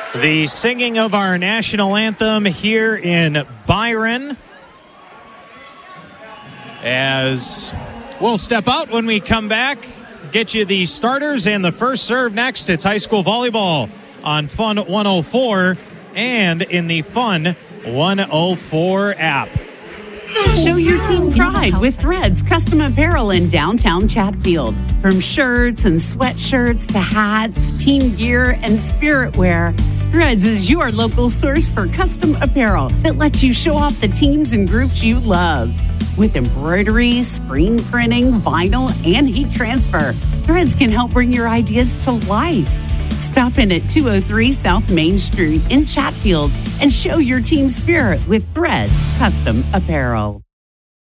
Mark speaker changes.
Speaker 1: The singing of our national anthem here in Byron. As we'll step out when we come back, get you the starters and the first serve next. It's high school volleyball on Fun 104 and in the Fun 104 app.
Speaker 2: Show your team pride with Threads Custom Apparel in downtown Chatfield. From shirts and sweatshirts to hats, team gear, and spirit wear, Threads is your local source for custom apparel that lets you show off the teams and groups you love. With embroidery, screen printing, vinyl, and heat transfer, Threads can help bring your ideas to life. Stop in at 203 South Main Street in Chatfield and show your team spirit with Threads Custom Apparel.